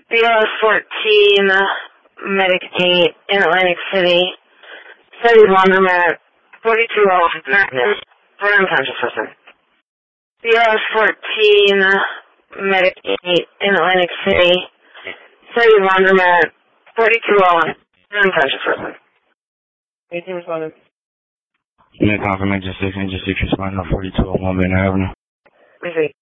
BLS 14, Medic 8 in Atlantic City. Study laundromat 42 Madness for an unconscious person. BLS 14, Medic 8 in Atlantic City. Study laundromat 42 for an unconscious person. 18 responded. Unit confirmation 6 responding on 4201 Van Avenue. Receive.